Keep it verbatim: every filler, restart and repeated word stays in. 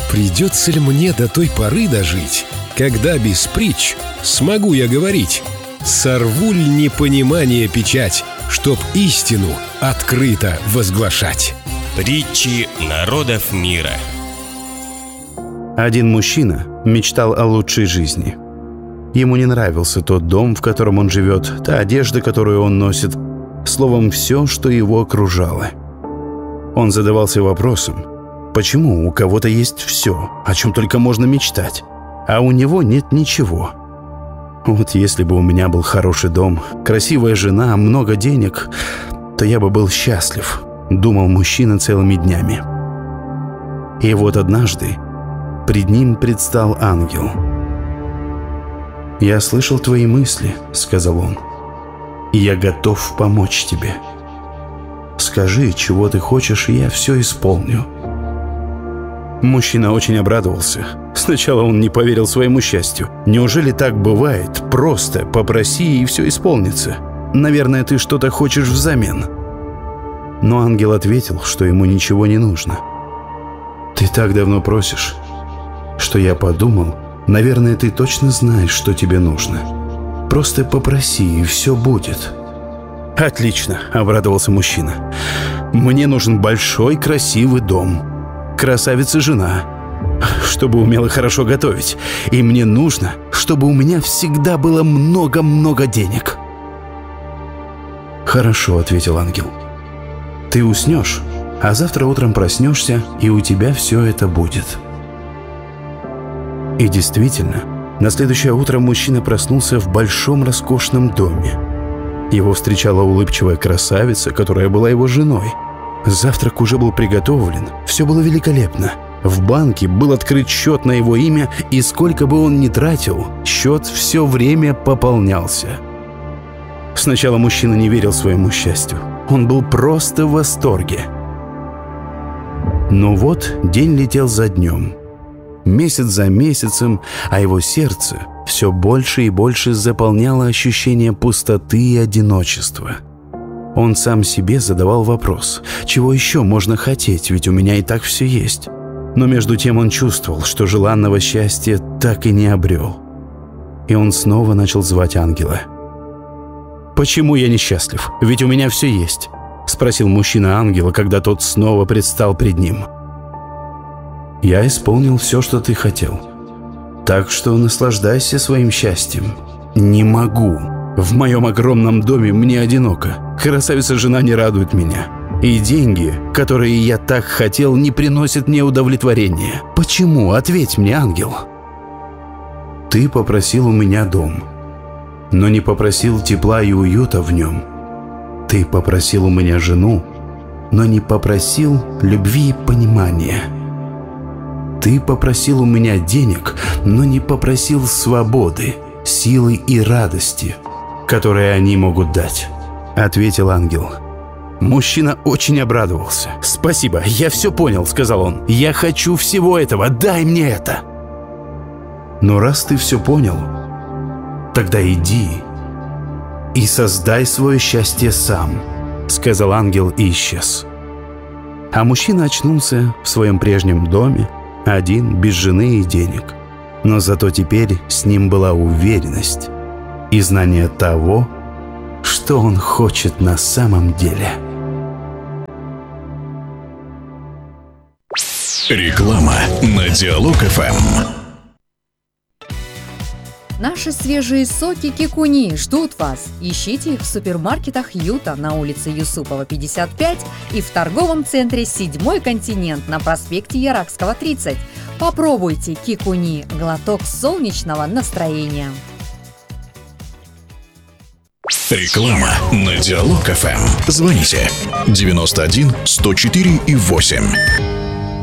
Придется ли мне до той поры дожить, когда без притч смогу я говорить? Сорву ль непонимание печать, чтоб истину открыто возглашать? Притчи народов мира. Один мужчина мечтал о лучшей жизни. Ему не нравился тот дом, в котором он живет, та одежда, которую он носит, словом, все, что его окружало. Он задавался вопросом, почему у кого-то есть все, о чем только можно мечтать, а у него нет ничего? Вот если бы у меня был хороший дом, красивая жена, много денег, то я бы был счастлив, думал мужчина целыми днями. И вот однажды пред ним предстал ангел. «Я слышал твои мысли», — сказал он, — «и я готов помочь тебе. Скажи, чего ты хочешь, и я все исполню». Мужчина очень обрадовался. Сначала он не поверил своему счастью. Неужели так бывает? Просто попроси, и все исполнится. Наверное, ты что-то хочешь взамен. Но ангел ответил, что ему ничего не нужно. «Ты так давно просишь, что я подумал, наверное, ты точно знаешь, что тебе нужно. Просто попроси, и все будет». «Отлично», — обрадовался мужчина. «Мне нужен большой красивый дом, красавица-жена, чтобы умела хорошо готовить. И мне нужно, чтобы у меня всегда было много-много денег». «Хорошо», — ответил ангел. «Ты уснешь, а завтра утром проснешься, и у тебя все это будет». И действительно, на следующее утро мужчина проснулся в большом роскошном доме. Его встречала улыбчивая красавица, которая была его женой. Завтрак уже был приготовлен, все было великолепно. В банке был открыт счет на его имя, и сколько бы он ни тратил, счет все время пополнялся. Сначала мужчина не верил своему счастью. Он был просто в восторге. Но вот день летел за днем, месяц за месяцем, а его сердце все больше и больше заполняло ощущение пустоты и одиночества. Он сам себе задавал вопрос, чего еще можно хотеть, ведь у меня и так все есть. Но между тем он чувствовал, что желанного счастья так и не обрел. И он снова начал звать ангела. «Почему я несчастлив? Ведь у меня все есть», — спросил мужчина ангела, когда тот снова предстал пред ним. «Я исполнил все, что ты хотел. Так что наслаждайся своим счастьем». «Не могу. В моем огромном доме мне одиноко. Красавица-жена не радует меня. И деньги, которые я так хотел, не приносят мне удовлетворения. Почему? Ответь мне, ангел». «Ты попросил у меня дом, но не попросил тепла и уюта в нем. Ты попросил у меня жену, но не попросил любви и понимания. Ты попросил у меня денег, но не попросил свободы, силы и радости, которые они могут дать», — ответил ангел. Мужчина очень обрадовался. «Спасибо, я все понял», — сказал он. «Я хочу всего этого, дай мне это». «Но раз ты все понял, тогда иди и создай свое счастье сам», — сказал ангел и исчез. А мужчина очнулся в своем прежнем доме, один, без жены и денег. Но зато теперь с ним была уверенность и знание того, что он хочет на самом деле. Реклама на Диалог-ФМ. Наши свежие соки Кикуни ждут вас. Ищите их в супермаркетах Юта на улице Юсупова, пятьдесят пять и в торговом центре «Седьмой континент» на проспекте Яракского, тридцать. Попробуйте Кикуни – глоток солнечного настроения. Реклама на Диалог-ФМ. Звоните девяносто один сто четыре и восемь.